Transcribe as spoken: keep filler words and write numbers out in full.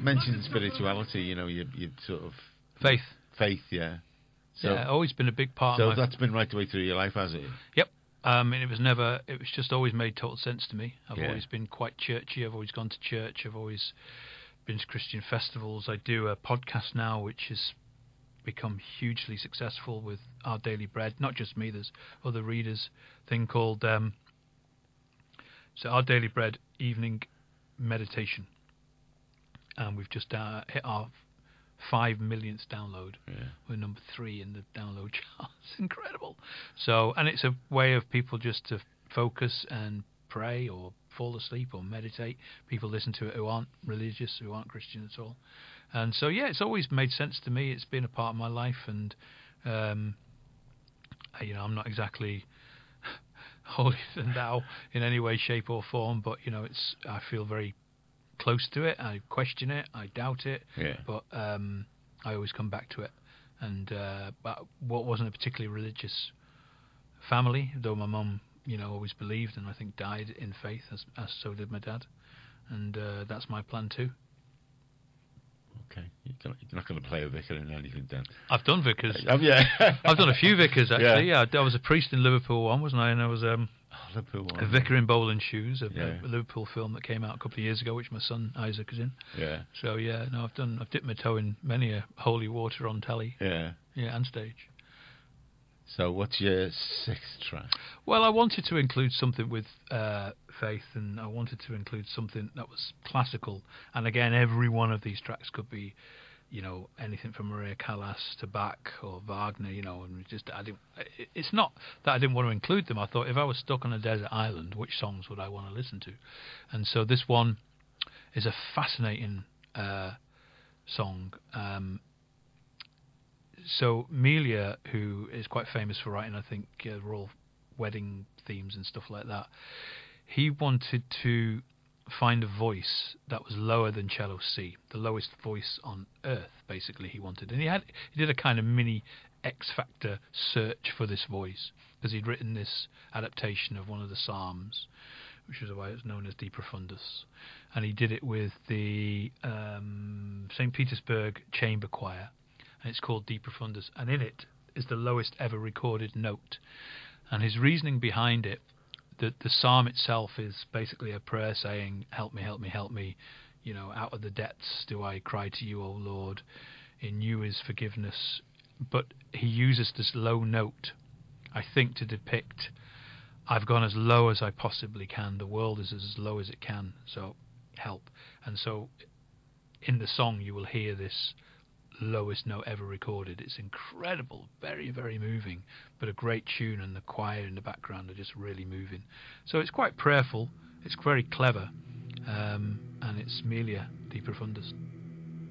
mentioned spirituality. You know, you you sort of Faith. faith, yeah. So Yeah, always been a big part so of my... that's been right the way through your life, has it? Yep. Um, and it was never, it was just always made total sense to me. I've Yeah. always been quite churchy. I've always gone to church. I've always been to Christian festivals. I do a podcast now, which has become hugely successful with Our Daily Bread. Not just me, there's other readers. Thing called, um, so Our Daily Bread Evening Meditation. And we've just uh, hit our five millionth download. Yeah. We're number three in the download charts. Incredible. So, and it's a way of people just to focus and pray or fall asleep or meditate. People listen to it who aren't religious, who aren't Christian at all. And so, yeah, it's always made sense to me. It's been a part of my life, and um, you know, I'm not exactly holier than thou in any way, shape, or form. But you know, it's I feel very close to it. I question it. I doubt it. Yeah. But um, I always come back to it. And uh, but what wasn't a particularly religious family, though my mum, you know, always believed, and I think died in faith, as as so did my dad. And uh, that's my plan too. Okay, you're not going to play a vicar in anything, then? I've done vicars. Have you? I've done a few vicars actually. Yeah. Yeah, I was a priest in Liverpool one, wasn't I? And I was um, Oh, Liverpool one. a vicar in Bowling Shoes, a, Yeah. a Liverpool film that came out a couple of years ago, which my son Isaac is in. Yeah, So yeah, no, I've done. I've dipped my toe in many a holy water on telly. yeah. Yeah, and stage. So what's your sixth track? Well, I wanted to include something with uh, faith, and I wanted to include something that was classical. And again, every one of these tracks could be, you know, anything from Maria Callas to Bach or Wagner, you know. And just I didn't. It's not that I didn't want to include them. I thought if I was stuck on a desert island, which songs would I want to listen to? And so this one is a fascinating uh, song. Um, So Melia, who is quite famous for writing, I think, uh, royal wedding themes and stuff like that, he wanted to find a voice that was lower than cello C, the lowest voice on earth, basically. He wanted, and he had he did a kind of mini X Factor search for this voice, because he'd written this adaptation of one of the Psalms, which is why it's known as De Profundis, and he did it with the um, Saint Petersburg Chamber Choir. And it's called De Profundis, and in it is the lowest ever recorded note. And his reasoning behind it, the the psalm itself is basically a prayer saying, "Help me, help me, help me. You know, out of the depths do I cry to you, O Lord. In you is forgiveness." But he uses this low note, I think, to depict, I've gone as low as I possibly can. The world is as low as it can, so help. And so in the song you will hear this lowest note ever recorded. It's incredible, very, very moving, but a great tune, and the choir in the background are just really moving. So it's quite prayerful, it's very clever, um, and it's Melia De Profundis.